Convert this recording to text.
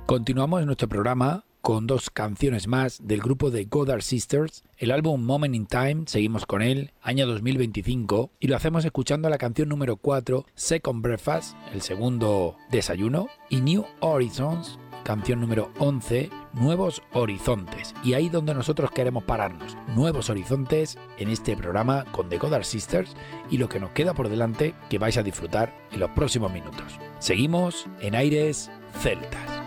Continuamos nuestro programa con dos canciones más del grupo de Goddard Sisters. El álbum Moment in Time, seguimos con él, año 2025, y lo hacemos escuchando la canción número 4, Second Breakfast, el segundo desayuno, y New Horizons, canción número 11, Nuevos Horizontes. Y ahí donde nosotros queremos pararnos, nuevos horizontes en este programa con The Goddard Sisters y lo que nos queda por delante que vais a disfrutar en los próximos minutos. Seguimos en Aires Celtas.